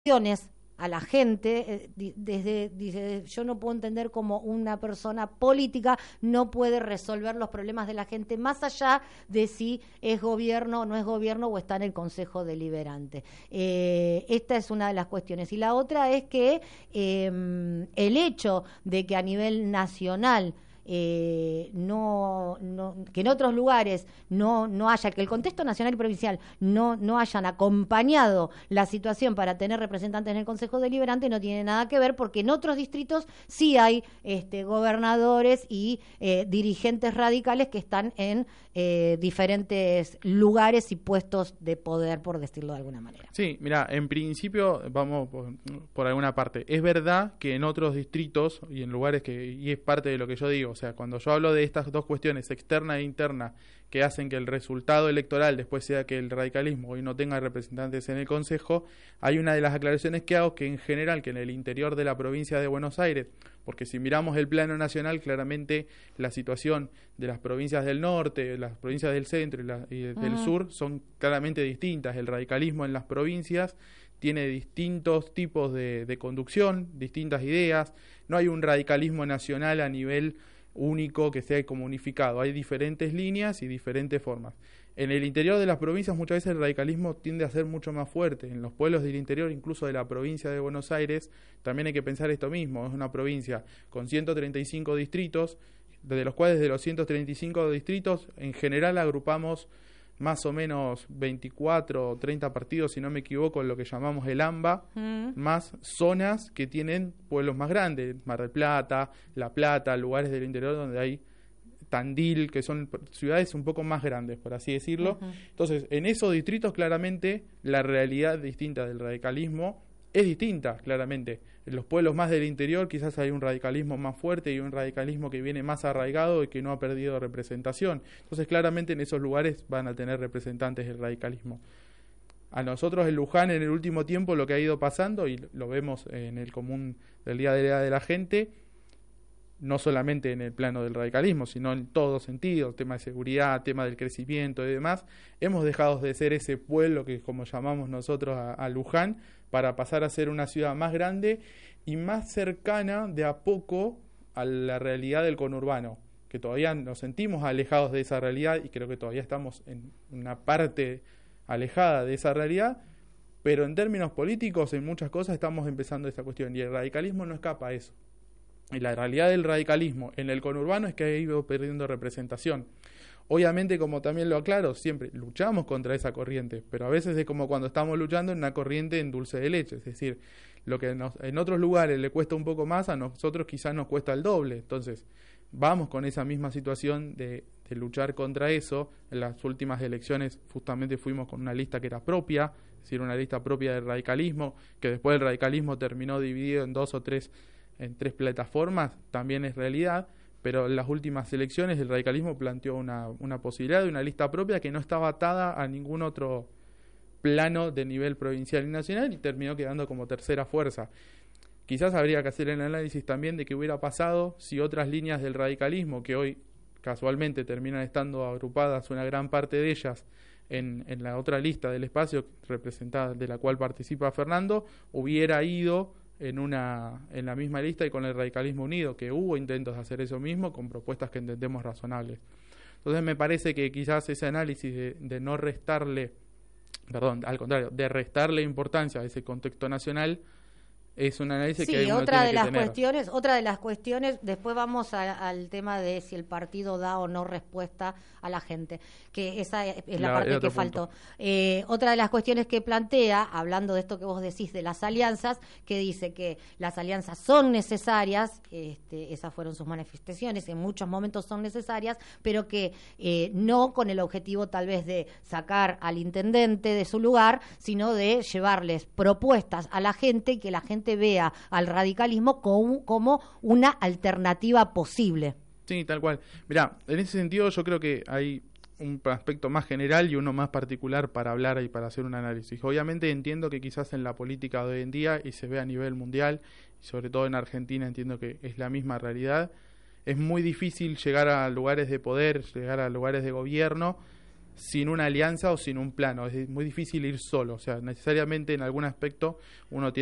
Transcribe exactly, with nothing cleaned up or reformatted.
a la gente, eh, desde, dice, yo no puedo entender cómo una persona política no puede resolver los problemas de la gente más allá de si es gobierno o no es gobierno o está en el Consejo Deliberante. Eh, esta es una de las cuestiones. Y la otra es que eh, el hecho de que a nivel nacional Eh, no, no, que en otros lugares no, no haya, que el contexto nacional y provincial no, no hayan acompañado la situación para tener representantes en el Consejo Deliberante no tiene nada que ver, porque en otros distritos sí hay este, gobernadores y eh, dirigentes radicales que están en eh, diferentes lugares y puestos de poder, por decirlo de alguna manera. Sí, mira, en principio, vamos por, por alguna parte, es verdad que en otros distritos y en lugares que, y es parte de lo que yo digo, o sea, cuando yo hablo de estas dos cuestiones, externa e interna, que hacen que el resultado electoral después sea que el radicalismo hoy no tenga representantes en el Consejo, hay una de las aclaraciones que hago que en general, que en el interior de la provincia de Buenos Aires, porque si miramos el plano nacional, claramente la situación de las provincias del norte, las provincias del centro y, la, y del uh-huh. sur son claramente distintas. El radicalismo en las provincias tiene distintos tipos de, de conducción, distintas ideas, no hay un radicalismo nacional a nivel único que sea como unificado, hay diferentes líneas y diferentes formas. En el interior de las provincias muchas veces el radicalismo tiende a ser mucho más fuerte. En los pueblos del interior, incluso de la provincia de Buenos Aires, también hay que pensar esto mismo. Es una provincia con ciento treinta y cinco distritos, de los cuales de los ciento treinta y cinco distritos en general agrupamos más o menos veinticuatro o treinta partidos, si no me equivoco, en lo que llamamos el AMBA, mm. más zonas que tienen pueblos más grandes, Mar del Plata, La Plata, lugares del interior donde hay Tandil, que son ciudades un poco más grandes, por así decirlo. Uh-huh. Entonces, en esos distritos claramente la realidad distinta del radicalismo es distinta, claramente. En los pueblos más del interior quizás hay un radicalismo más fuerte y un radicalismo que viene más arraigado y que no ha perdido representación. Entonces, claramente en esos lugares van a tener representantes del radicalismo. A nosotros en Luján en el último tiempo lo que ha ido pasando, y lo vemos en el común del día a día de la gente, no solamente en el plano del radicalismo, sino en todo sentido, tema de seguridad, tema del crecimiento y demás, hemos dejado de ser ese pueblo que como llamamos nosotros a, a Luján, para pasar a ser una ciudad más grande y más cercana de a poco a la realidad del conurbano, que todavía nos sentimos alejados de esa realidad y creo que todavía estamos en una parte alejada de esa realidad, pero en términos políticos en muchas cosas estamos empezando esa cuestión y el radicalismo no escapa a eso. Y la realidad del radicalismo en el conurbano es que ha ido perdiendo representación. Obviamente, como también lo aclaro, siempre luchamos contra esa corriente, pero a veces es como cuando estamos luchando en una corriente en dulce de leche, es decir, lo que nos, en otros lugares le cuesta un poco más, a nosotros quizás nos cuesta el doble. Entonces, vamos con esa misma situación de, de luchar contra eso. En las últimas elecciones justamente fuimos con una lista que era propia, es decir, una lista propia del radicalismo, que después el radicalismo terminó dividido en dos o tres en tres plataformas, también es realidad, pero en las últimas elecciones el radicalismo planteó una, una posibilidad de una lista propia que no estaba atada a ningún otro plano de nivel provincial y nacional y terminó quedando como tercera fuerza. Quizás habría que hacer el análisis también de qué hubiera pasado si otras líneas del radicalismo, que hoy casualmente terminan estando agrupadas una gran parte de ellas en, en la otra lista del espacio representada, de la cual participa Fernando, hubiera ido en una en la misma lista y con el radicalismo unido, que hubo intentos de hacer eso mismo con propuestas que entendemos razonables. Entonces me parece que quizás ese análisis de, de no restarle, perdón, al contrario, de restarle importancia a ese contexto nacional es un análisis sí, que uno otra tiene de que las tener. cuestiones, otra de las cuestiones, después vamos a, al tema de si el partido da o no respuesta a la gente, que esa es la, la parte que punto. faltó. Eh, otra de las cuestiones que plantea, hablando de esto que vos decís de las alianzas, que dice que las alianzas son necesarias, este, esas fueron sus manifestaciones, en muchos momentos son necesarias, pero que eh, no con el objetivo tal vez de sacar al intendente de su lugar, sino de llevarles propuestas a la gente y que la gente vea al radicalismo como, como una alternativa posible. Sí, tal cual. Mirá, en ese sentido yo creo que hay un aspecto más general y uno más particular para hablar y para hacer un análisis. Obviamente entiendo que quizás en la política de hoy en día, y se ve a nivel mundial, y sobre todo en Argentina entiendo que es la misma realidad, es muy difícil llegar a lugares de poder, llegar a lugares de gobierno sin una alianza o sin un plano. Es muy difícil ir solo, o sea, necesariamente en algún aspecto uno tiene